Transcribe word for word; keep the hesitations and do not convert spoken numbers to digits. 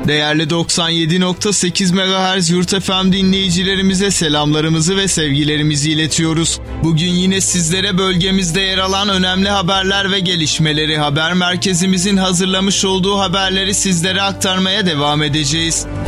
Değerli doksan yedi nokta sekiz megahertz Yurt F M dinleyicilerimize selamlarımızı ve sevgilerimizi iletiyoruz. Bugün yine sizlere bölgemizde yer alan önemli haberler ve gelişmeleri haber merkezimizin hazırlamış olduğu haberleri sizlere aktarmaya devam edeceğiz.